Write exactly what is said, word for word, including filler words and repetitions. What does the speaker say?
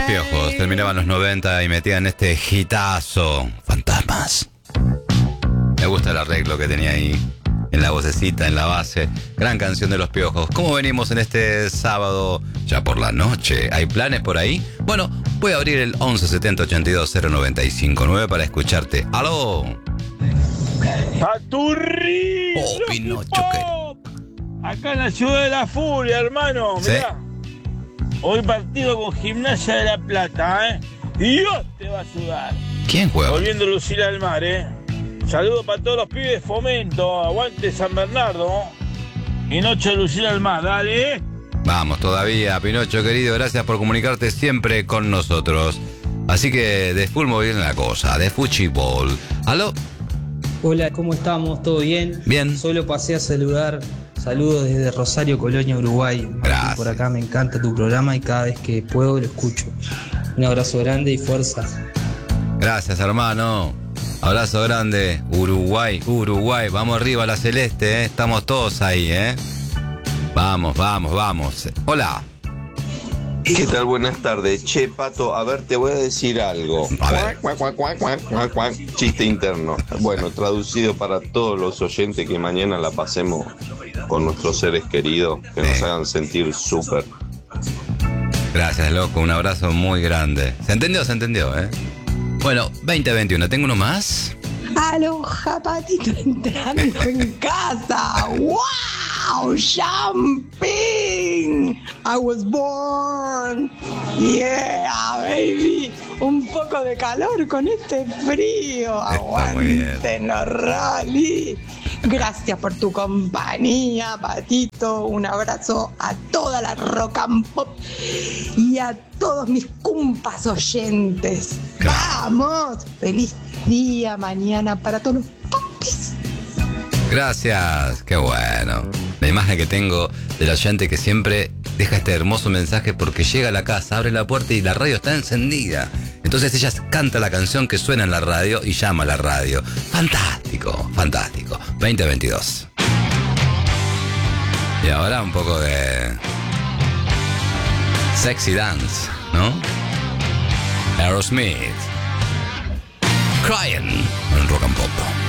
Piojos. Terminaban los noventa y metían este hitazo. Fantasmas. Me gusta el arreglo que tenía ahí. En la vocecita, en la base. Gran canción de Los Piojos. ¿Cómo venimos en este sábado ya por la noche? ¿Hay planes por ahí? Bueno, voy a abrir el once setenta ochenta y dos cero noventa y cinco nueve para escucharte. ¡Aló! ¡Paturri! Oh, Pinocho, que... Acá en la ciudad de la furia, hermano. ¿Sí? Mirá. Hoy partido con Gimnasia de la Plata, ¿eh? Y Dios te va a ayudar. ¿Quién juega? Volviendo a lucir al mar, ¿eh? Saludos para todos los pibes de Fomento. Aguante San Bernardo. Y noche de lucir al mar, dale. Vamos todavía, Pinocho querido. Gracias por comunicarte siempre con nosotros. Así que de fútbol viene la cosa, de fútbol. ¿Aló? Hola, ¿cómo estamos? ¿Todo bien? Bien. Solo pasé a saludar. Saludos desde Rosario, Colonia, Uruguay. Gracias. Por acá me encanta tu programa y cada vez que puedo lo escucho. Un abrazo grande y fuerza. Gracias, hermano. Abrazo grande. Uruguay, Uruguay. Vamos arriba, la celeste, ¿eh? Estamos todos ahí, ¿eh? Vamos, vamos, vamos. Hola. ¿Qué tal? Buenas tardes. Che, Pato, a ver, te voy a decir algo. A ver. Cuac, cuac, cuac, cuac, cuac, cuac. Chiste interno. Bueno, traducido para todos los oyentes que mañana la pasemos con nuestros seres queridos, que nos hagan sentir súper. Gracias, loco. Un abrazo muy grande. ¿Se entendió? Se entendió, ¿eh? Bueno, veinte veintiuno. ¿Tengo uno más? Aloha, Patito, entrando en casa. ¡Wow! ¡Jumping! I was born. Yeah, baby. Un poco de calor con este frío. Aguanten los rally. Gracias por tu compañía, Patito. Un abrazo a toda la rock and pop y a todos mis cumpas oyentes. ¡Vamos! ¡Feliz día mañana para todos los popis! Gracias, qué bueno. La imagen que tengo del oyente que siempre deja este hermoso mensaje porque llega a la casa, abre la puerta y la radio está encendida. Entonces ella canta la canción que suena en la radio y llama a la radio. Fantástico, fantástico. veinte veintidós. Y ahora un poco de sexy dance, ¿no? Aerosmith. Crying en Rock and Pop.